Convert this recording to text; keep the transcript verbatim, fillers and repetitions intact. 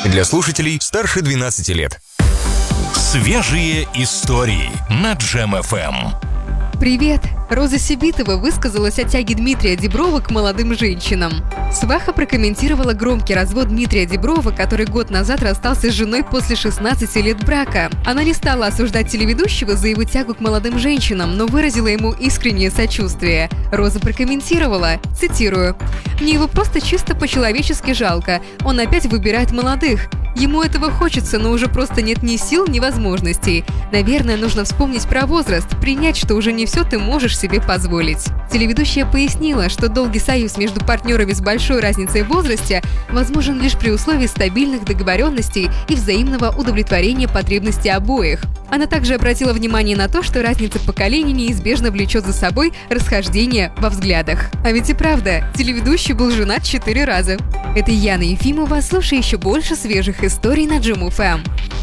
Для слушателей старше двенадцати лет. Свежие истории на Джем эф эм. Привет! Роза Сибитова высказалась о тяге Дмитрия Диброва к молодым женщинам. Сваха прокомментировала громкий развод Дмитрия Диброва, который год назад расстался с женой после шестнадцати лет брака. Она не стала осуждать телеведущего за его тягу к молодым женщинам, но выразила ему искреннее сочувствие. Роза прокомментировала, цитирую: «Мне его просто чисто по-человечески жалко. Он опять выбирает молодых. Ему этого хочется, но уже просто нет ни сил, ни возможностей. Наверное, нужно вспомнить про возраст, принять, что уже не все ты можешь себе позволить». Телеведущая пояснила, что долгий союз между партнерами с большой разницей в возрасте возможен лишь при условии стабильных договоренностей и взаимного удовлетворения потребностей обоих. Она также обратила внимание на то, что разница поколений неизбежно влечет за собой расхождение во взглядах. А ведь и правда, телеведущий был женат четыре раза. Это Яна Ефимова. Слушай еще больше свежих историй на Джем эф эм.